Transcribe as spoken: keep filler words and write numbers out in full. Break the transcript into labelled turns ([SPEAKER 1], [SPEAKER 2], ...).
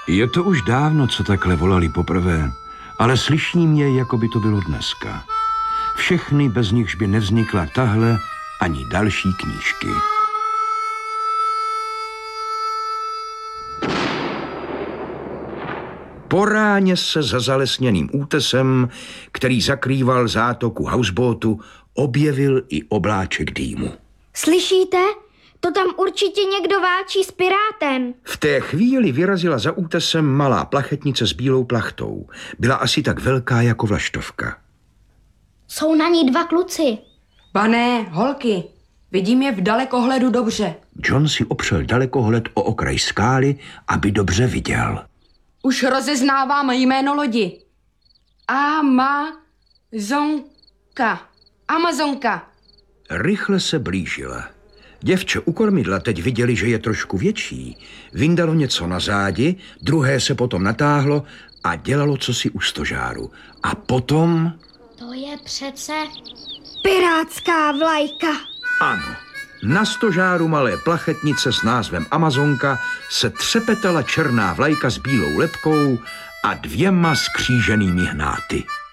[SPEAKER 1] Je to už dávno, co takhle volali poprvé, ale slyším je, jako by to bylo dneska. Všechny, bez nichž by nevznikla tahle ani další knížky. Po ráně se za zalesněným útesem, který zakrýval zátoku houseboatu, objevil i obláček dýmu.
[SPEAKER 2] Slyšíte? To tam určitě někdo válčí s pirátem.
[SPEAKER 1] V té chvíli vyrazila za útesem malá plachetnice s bílou plachtou. Byla asi tak velká jako vlaštovka.
[SPEAKER 2] Jsou na ní dva kluci.
[SPEAKER 3] Pane, holky, vidím je v dalekohledu dobře.
[SPEAKER 1] John si opřel dalekohled o okraj skály, aby dobře viděl.
[SPEAKER 3] Už rozeznávám jméno lodi. Amazonka. Amazonka.
[SPEAKER 1] Rychle se blížila. Děvče u kormidla teď viděli, že je trošku větší. Vyndalo něco na zádi, druhé se potom natáhlo a dělalo cosi u stožáru. A potom...
[SPEAKER 2] To je přece pirátská vlajka.
[SPEAKER 1] Ano. Na stožáru malé plachetnice s názvem Amazonka se třepetala černá vlajka s bílou lebkou a dvěma skříženými hnáty.